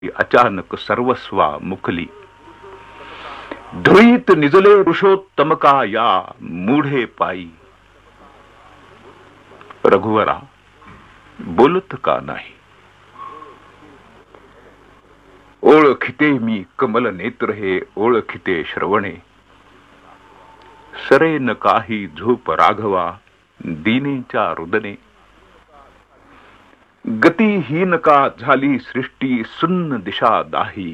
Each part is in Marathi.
अचानक सर्वस्वा मुकली. धुळीत निजले पुरुषोत्तम का या मूढे पायी. रघुवरा बोलत का नाही. ओळखिते मी कमल नेत्र हे ओळखिते श्रवणे. सरे न काही झोप राघवा दीनेच्या रुदने. गतीहीन का झाली सृष्टी सुन्न दिशा दाही.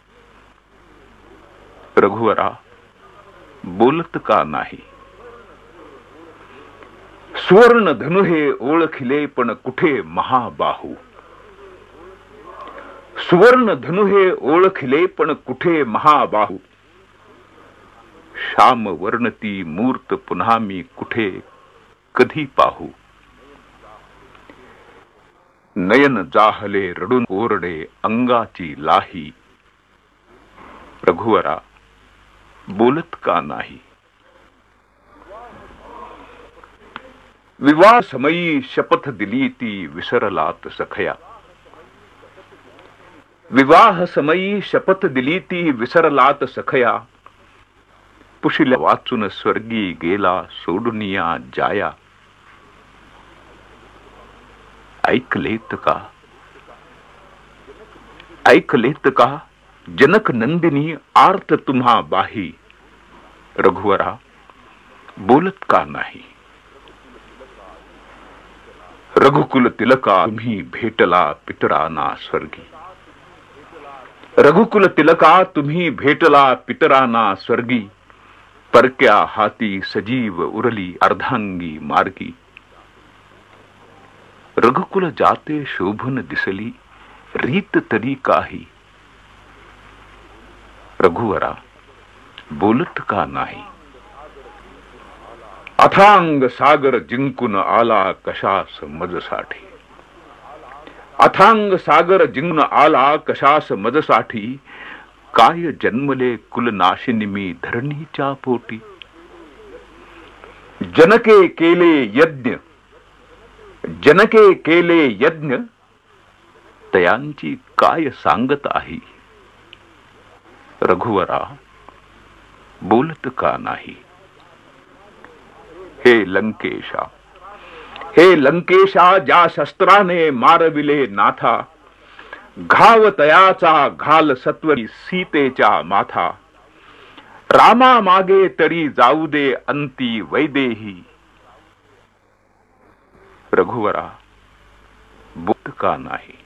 रघुवरा बोलत का नाही. सुवर्ण धनु हे ओळखिले पण कुठे महाबाहू. सुवर्ण धनु हे ओळखिले पण कुठे महाबाहू. श्याम वर्णती मूर्त पुन्हा मी कुठे कधी पाहू. नयन जाहले रडून ओरडे अंगाची लाही. रघुवरा बोलत का नाही. विवाह समयी शपथ दिली ती विसरलात सखया. विवाह समयी शपथ दिली ती विसरलात सखया. पुशिल्या वाचून स्वर्गी गेला सोडुनिया जाया. ऐकलेत का ऐकलेत का जनक नंदिनी आर्त तुम्हा बाही. रघुवरा बोलत का नाही. रघुकुल तिलका तुम्ही भेटला पितराना स्वर्गी. रघुकुल तिलका तुम्ही भेटला पितराना स्वर्गी. परक्या हाती सजीव उरली अर्धांगी मार्गी. रघुकुल जाते शोभन दिसली रीत तरी काही. रघुवरा बोलत का नाही. अथांग सागर जिंकून आला कशास मजसाठी. अथांग सागर जिंकून आला कशास मजसाठी. काय जन्मले कुलनाशिनी मी धरणीच्या पोटी. जनके केले यज्ञ जनके केले यज्ञ तयांची काय सांगत आहे. रघुवरा बोलत का नाही. हे लंकेशा हे लंकेशा ज्या शस्त्राने मारविले नाथा. घाव तयाचा घाल सत्वरी सीतेच्या माथा. रामा मागे तरी जाऊ दे अंती वैदेही. रघुवरा बोलत का नाही.